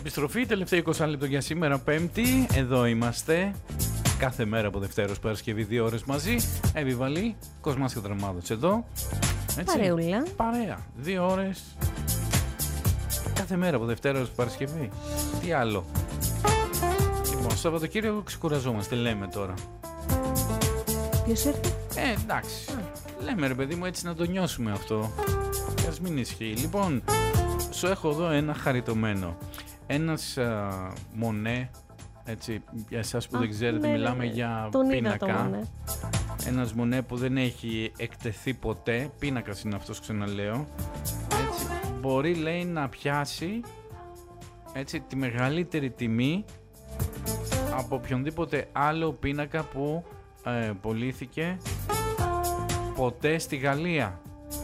Επιστροφή, τελευταίο 20 λεπτό για σήμερα, Πέμπτη. Εδώ είμαστε. Κάθε μέρα από Δευτέρα ως Παρασκευή, 2 ώρες μαζί. Επιβαλή, Κοσμάς και Δραμάδος εδώ. Έτσι. Παρεούλα. Παρέα. 2 ώρες. Κάθε μέρα από Δευτέρα ως Παρασκευή. Τι άλλο. Λοιπόν, Σαββατοκύριακο ξεκουραζόμαστε, λέμε τώρα. Ποιος ήρθε? Εντάξει. Λέμε ρε παιδί μου, έτσι να το νιώσουμε αυτό. Ας μην ισχύει. Λοιπόν, σου έχω εδώ ένα χαριτωμένο. Ένας Μονέ, έτσι, για εσάς που δεν ξέρετε, μιλάμε για πίνακα. Ένας Μονέ που δεν έχει εκτεθεί ποτέ, πίνακας είναι αυτός, ξαναλέω. Έτσι, μπορεί, λέει, να πιάσει, έτσι, τη μεγαλύτερη τιμή από οποιονδήποτε άλλο πίνακα που πωλήθηκε ποτέ στη Γαλλία.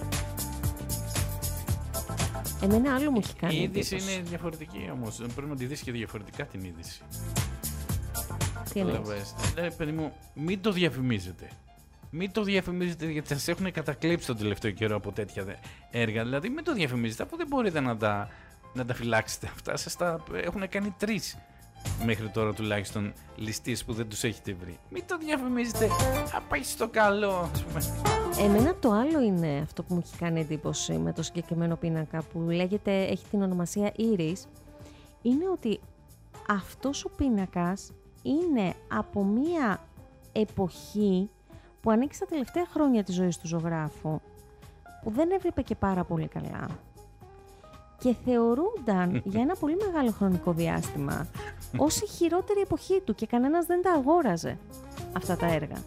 Εμένα άλλο μου έχει κάνει. Η είδηση είναι διαφορετική όμως. Πρέπει να τη δεις και διαφορετικά την είδηση. Τι εννοείς? Παιδί μου, μην το διαφημίζετε. Μην το διαφημίζετε, γιατί σας έχουν κατακλείψει τον τελευταίο καιρό από τέτοια έργα. Δηλαδή, μην το διαφημίζετε, αφού δεν μπορείτε να τα φυλάξετε αυτά. Σας τα έχουν κάνει 3 μέχρι τώρα τουλάχιστον ληστείς που δεν τους έχετε βρει. Μην το διαφημίζετε. Πάει στο καλό, ας πούμε. Εμένα το άλλο είναι αυτό που μου έχει κάνει εντύπωση με το συγκεκριμένο πίνακα που λέγεται, έχει την ονομασία Iris, είναι ότι αυτός ο πίνακας είναι από μία εποχή που ανήκει στα τελευταία χρόνια της ζωής του ζωγράφου, που δεν έβλεπε και πάρα πολύ καλά και θεωρούνταν για ένα πολύ μεγάλο χρονικό διάστημα ως η χειρότερη εποχή του και κανένας δεν τα αγόραζε αυτά τα έργα.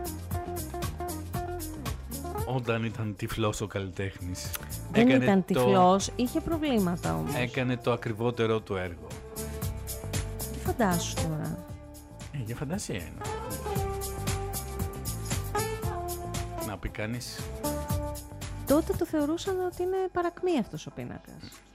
Όταν ήταν τυφλός ο καλλιτέχνης. Δεν ήταν τυφλός, είχε προβλήματα όμως. Έκανε το ακριβότερο του έργο. Τι φαντάσου τώρα. Για φαντασία είναι. Να πει κανείς. Τότε το θεωρούσαν ότι είναι παρακμή αυτός ο πίνακας.